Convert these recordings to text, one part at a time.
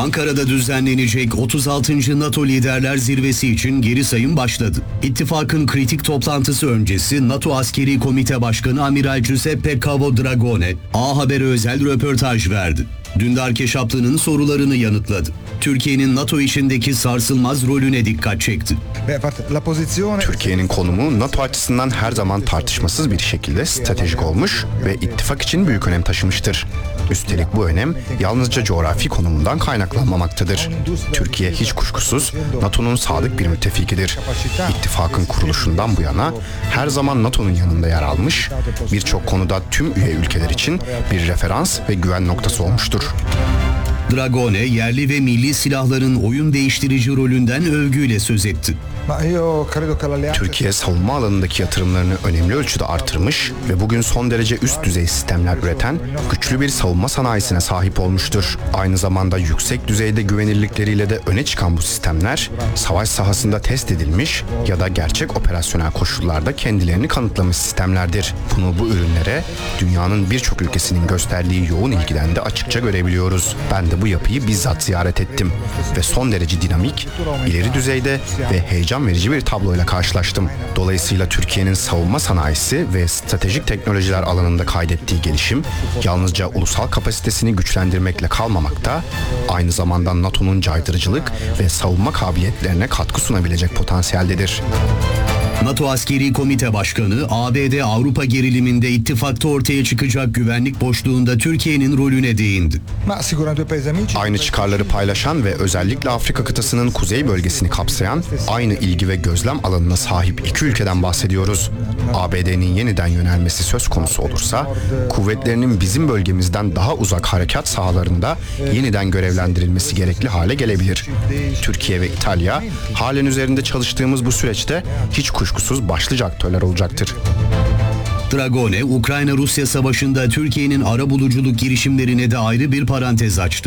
Ankara'da düzenlenecek 36. NATO Liderler Zirvesi için geri sayım başladı. İttifakın kritik toplantısı öncesi NATO Askeri Komite Başkanı Amiral Giuseppe Cavo Dragone, A Haber'e özel röportaj verdi. Dündar Keşaplı'nın sorularını yanıtladı. Türkiye'nin NATO içindeki sarsılmaz rolüne dikkat çekti. Türkiye'nin konumu NATO açısından her zaman tartışmasız bir şekilde stratejik olmuş ve ittifak için büyük önem taşımıştır. Üstelik bu önem yalnızca coğrafi konumundan kaynaklanmamaktadır. Türkiye hiç kuşkusuz NATO'nun sadık bir müttefikidir. İttifakın kuruluşundan bu yana her zaman NATO'nun yanında yer almış, birçok konuda tüm üye ülkeler için bir referans ve güven noktası olmuştur. Dragone, yerli ve milli silahların oyun değiştirici rolünden övgüyle söz etti. Türkiye savunma alanındaki yatırımlarını önemli ölçüde artırmış ve bugün son derece üst düzey sistemler üreten güçlü bir savunma sanayisine sahip olmuştur. Aynı zamanda yüksek düzeyde güvenilirlikleriyle de öne çıkan bu sistemler, savaş sahasında test edilmiş ya da gerçek operasyonel koşullarda kendilerini kanıtlamış sistemlerdir. Bunu bu ürünlere dünyanın birçok ülkesinin gösterdiği yoğun ilgiden de açıkça görebiliyoruz. Ben de bu yapıyı bizzat ziyaret ettim ve son derece dinamik, ileri düzeyde ve heyecan verici bir tabloyla karşılaştım. Dolayısıyla Türkiye'nin savunma sanayisi ve stratejik teknolojiler alanında kaydettiği gelişim yalnızca ulusal kapasitesini güçlendirmekle kalmamakta, aynı zamanda NATO'nun caydırıcılık ve savunma kabiliyetlerine katkı sunabilecek potansiyeldedir. NATO Askeri Komite Başkanı, ABD-Avrupa geriliminde ittifakta ortaya çıkacak güvenlik boşluğunda Türkiye'nin rolüne değindi. Aynı çıkarları paylaşan ve özellikle Afrika kıtasının kuzey bölgesini kapsayan aynı ilgi ve gözlem alanına sahip iki ülkeden bahsediyoruz. ABD'nin yeniden yönelmesi söz konusu olursa, kuvvetlerinin bizim bölgemizden daha uzak harekat sahalarında yeniden görevlendirilmesi gerekli hale gelebilir. Türkiye ve İtalya, halen üzerinde çalıştığımız bu süreçte hiç kuşkusuz başlıca aktörler olacaktır. Dragone, Ukrayna-Rusya savaşında Türkiye'nin arabuluculuk girişimlerine de ayrı bir parantez açtı.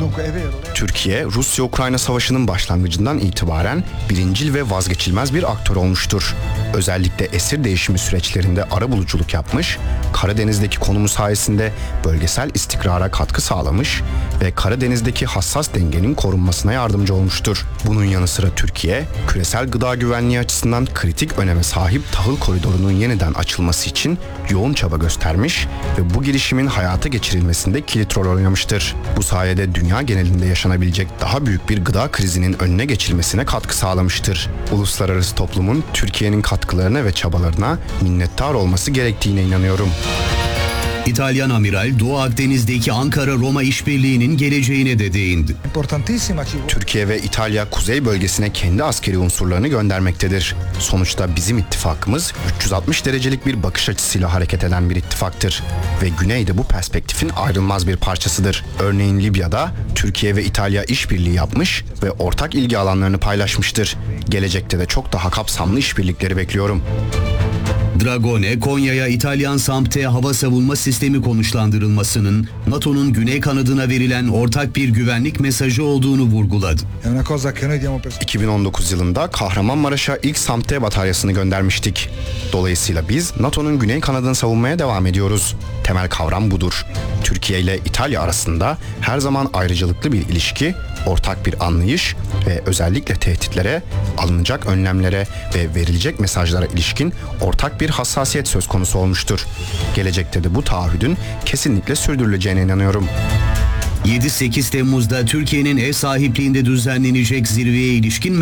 Türkiye, Rusya-Ukrayna savaşının başlangıcından itibaren birincil ve vazgeçilmez bir aktör olmuştur. Özellikle esir değişimi süreçlerinde arabuluculuk yapmış, Karadeniz'deki konumu sayesinde bölgesel istikrara katkı sağlamış ve Karadeniz'deki hassas dengenin korunmasına yardımcı olmuştur. Bunun yanı sıra Türkiye, küresel gıda güvenliği açısından kritik öneme sahip tahıl koridorunun yeniden açılması için yoğun çaba göstermiş ve bu girişimin hayata geçirilmesinde kilit rol oynamıştır. Bu sayede dünya genelinde yaşanabilecek daha büyük bir gıda krizinin önüne geçilmesine katkı sağlamıştır. Uluslararası toplumun Türkiye'nin katkılarına ve çabalarına minnettar olması gerektiğine inanıyorum. İtalyan amiral, Doğu Akdeniz'deki Ankara-Roma işbirliğinin geleceğine de değindi. Türkiye ve İtalya kuzey bölgesine kendi askeri unsurlarını göndermektedir. Sonuçta bizim ittifakımız 360 derecelik bir bakış açısıyla hareket eden bir ittifaktır ve güneyde bu perspektifin ayrılmaz bir parçasıdır. Örneğin Libya'da Türkiye ve İtalya işbirliği yapmış ve ortak ilgi alanlarını paylaşmıştır. Gelecekte de çok daha kapsamlı işbirlikleri bekliyorum. Dragone, Konya'ya İtalyan SAMP/T hava savunma sistemi konuşlandırılmasının NATO'nun güney kanadına verilen ortak bir güvenlik mesajı olduğunu vurguladı. 2019 yılında Kahramanmaraş'a ilk SAMP/T bataryasını göndermiştik. Dolayısıyla biz NATO'nun güney kanadını savunmaya devam ediyoruz. Temel kavram budur. Türkiye ile İtalya arasında her zaman ayrıcalıklı bir ilişki, ortak bir anlayış ve özellikle tehditlere, alınacak önlemlere ve verilecek mesajlara ilişkin ortak bir hassasiyet söz konusu olmuştur. Gelecekte de bu taahhüdün kesinlikle sürdürüleceğine inanıyorum. 7-8 Temmuz'da Türkiye'nin ev sahipliğinde düzenlenecek zirveye ilişkin